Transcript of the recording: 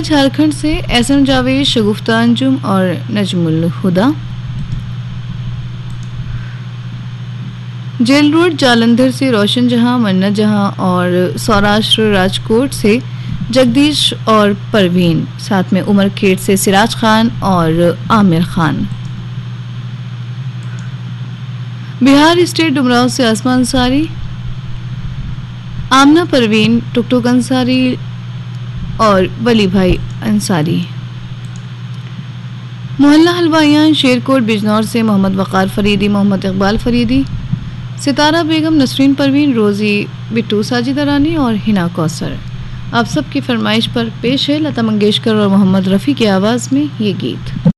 झारखंड से एसएम जावेद, शगुफ्ता अंजुम और नजमुल हुदा। Jail road Jalandhar से रोशन जहां, मन्नत जहां और सौराष्ट्र राजकोट से जगदीश और परवीन, साथ में उमरखेड़ से सिराज खान और आमिर खान। बिहार स्टेट डुमराव से आसमान अंसारी, आमना परवीन, टुकटुक अंसारी और वली भाई अंसारी। मोहल्ला हलवाइयां शेरकोट बिजनौर से मोहम्मद वकार फरीदी, मोहम्मद इकबाल फरीदी, सितारा बेगम, नसरीन परवीन, रोजी बिट्टू, साजिदा रानी और हिना कौसर। आप सबकी फरमाइश पर पेश है लता मंगेशकर और मोहम्मद रफ़ी की आवाज़ में ये गीत।